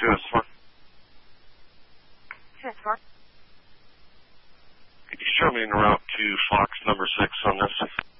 2S4. 2S4. Could you show me en route to Fox number 6 on this?